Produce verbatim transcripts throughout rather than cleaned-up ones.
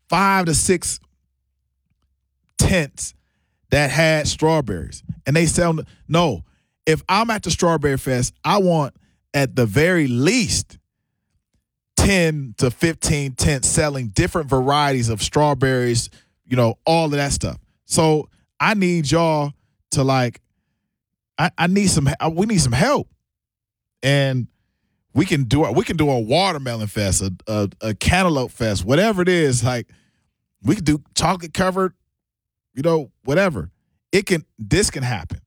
five to six tents that had strawberries, and they sell. No, if I'm at the Strawberry Fest, I want at the very least ten to fifteen tents selling different varieties of strawberries, you know, all of that stuff. So I need y'all to like, I, I need some, we need some help. And we can do we can do a watermelon fest, a, a, a cantaloupe fest, whatever it is. Like, we can do chocolate covered, you know, whatever. It can, this can happen.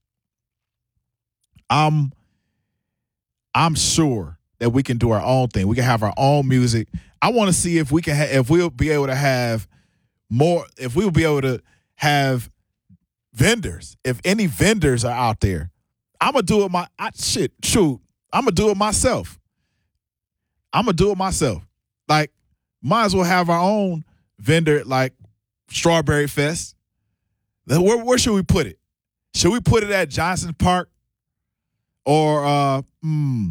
I'm, I'm sure that we can do our own thing. We can have our own music. I want to see if we can, ha- if we'll be able to have more, if we will be able to have vendors. If any vendors are out there, I'm gonna do it my I, shit. Shoot, I'm gonna do it myself. I'm gonna do it myself. Like, might as well have our own vendor, like Strawberry Fest. Where, where should we put it? Should we put it at Johnson Park, or uh, hmm,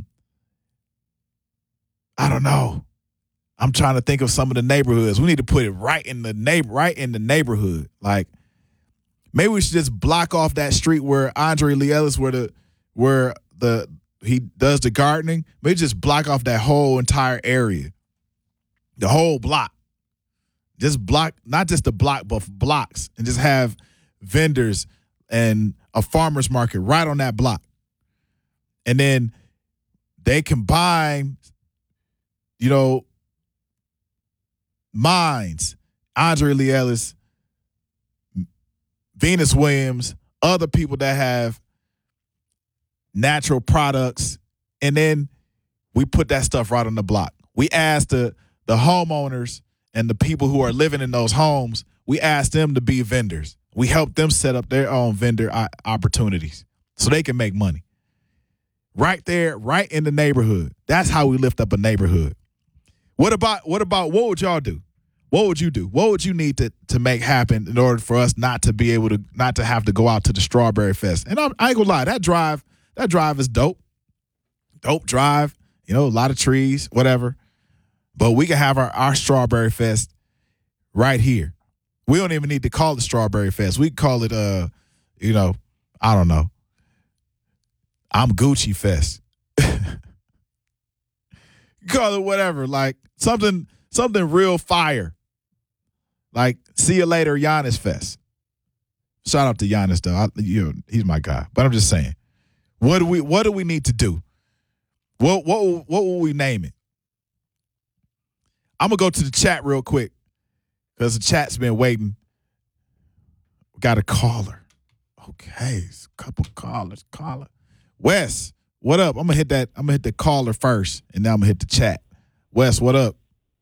I don't know. I'm trying to think of some of the neighborhoods. We need to put it right in the neighbor, right in the neighborhood. Like, maybe we should just block off that street where Andre Lee Ellis, where the where the he does the gardening. Maybe just block off that whole entire area, the whole block. Just block, not just the block, but blocks, and just have vendors and a farmer's market right on that block. And then they combine, you know, Minds, Andre Lee Ellis, Venus Williams, other people that have natural products, and then we put that stuff right on the block. We ask the the homeowners and the people who are living in those homes, we ask them to be vendors. We help them set up their own vendor opportunities so they can make money. Right there, right in the neighborhood. That's how we lift up a neighborhood. What about what about what would y'all do? What would you do? What would you need to, to make happen in order for us not to be able to not to have to go out to the Strawberry Fest? And I'm, I ain't gonna lie, that drive that drive is dope, dope drive. You know, a lot of trees, whatever. But we can have our, our Strawberry Fest right here. We don't even need to call it Strawberry Fest. We can call it, uh, you know, I don't know. I'm Gucci Fest. Call it whatever, like something something real fire. Like, see you later, Giannis Fest. Shout out to Giannis, though. I, you know, he's my guy. But I'm just saying, what do we what do we need to do? What what what will we name it? I'm gonna go to the chat real quick because the chat's been waiting. We got a caller. Okay, it's a couple callers. Caller, Wes, what up? I'm gonna hit that. I'm gonna hit the caller first, and then I'm gonna hit the chat. Wes, what up?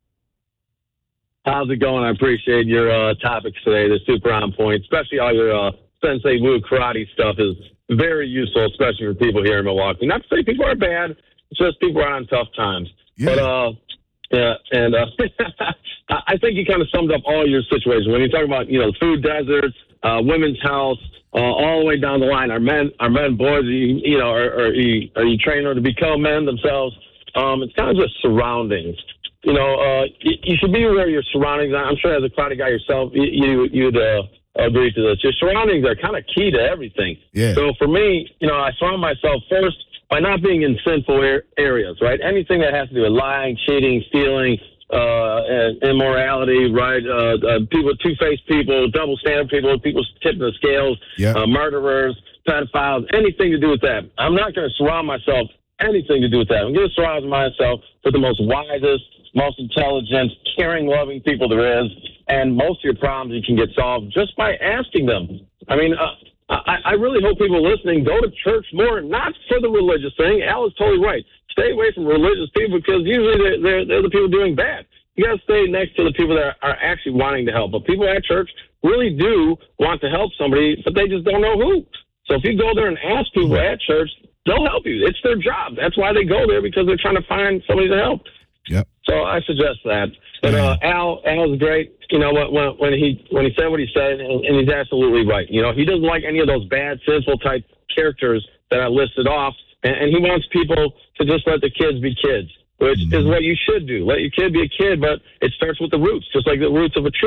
How's it going? I appreciate your uh, topics today. They're super on point, especially all your uh, Sensei Wu karate stuff is very useful, especially for people here in Milwaukee. Not to say people are bad, it's just people are on tough times. Yeah. But, uh, yeah, and uh, I think you kind of summed up all your situations. When you talk about, you know, food deserts, uh, women's health, uh, all the way down the line, our men, our men, boys, you, you know, are, are, you, are you training them to become men themselves? Um, it's kind of just surroundings. You know, uh, you, you should be aware of your surroundings. I'm sure as a karate guy yourself, you, you, you'd uh, agree to this. Your surroundings are kind of key to everything. Yeah. So for me, you know, I surround myself first by not being in sinful er- areas, right? Anything that has to do with lying, cheating, stealing, uh, and immorality, right? Uh, uh, people, two-faced people, double-standard people, people tipping the scales, yeah. uh, murderers, pedophiles, anything to do with that. I'm not going to surround myself anything to do with that. I'm going to surround myself with the most wisest, most intelligent, caring, loving people there is, and most of your problems you can get solved just by asking them. I mean, uh, I, I really hope people listening go to church more, not for the religious thing. Al is totally right. Stay away from religious people because usually they're, they're, they're the people doing bad. You got to stay next to the people that are actually wanting to help. But people at church really do want to help somebody, but they just don't know who. So if you go there and ask people at church, they'll help you. It's their job. That's why they go there, because they're trying to find somebody to help. Yep. So I suggest that. But uh, Al, Al's great. You know, when when he when he said what he said, and, and he's absolutely right. You know, he doesn't like any of those bad, sinful type characters that I listed off, and, and he wants people to just let the kids be kids, which mm-hmm. is what you should do. Let your kid be a kid, but it starts with the roots, just like the roots of a tree.